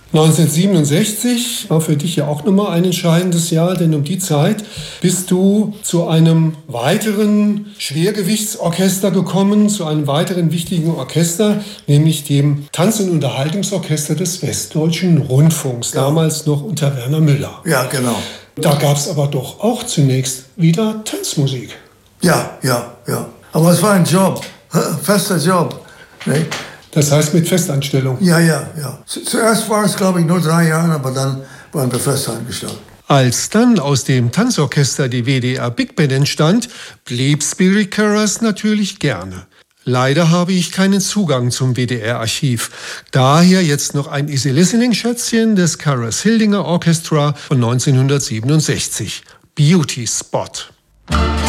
1967 war für dich ja auch nochmal ein entscheidendes Jahr, denn um die Zeit bist du zu einem weiteren Schwergewichtsorchester gekommen, zu einem weiteren wichtigen Orchester, nämlich dem Tanz- und Unterhaltungsorchester des Westdeutschen Rundfunks, damals noch unter Werner Müller. Ja, genau. Da gab es aber doch auch zunächst wieder Tanzmusik. Ja. Aber es war ein Job, fester Job. Ne? Das heißt mit Festanstellung? Ja. Zuerst war es, glaube ich, nur 3 Jahre, aber dann waren wir fest angestellt. Als dann aus dem Tanzorchester die WDR Big Band entstand, blieb Spirit Carers natürlich gerne. Leider habe ich keinen Zugang zum WDR-Archiv. Daher jetzt noch ein Easy Listening-Schätzchen des Carers Hildinger Orchestra von 1967. Beauty Spot.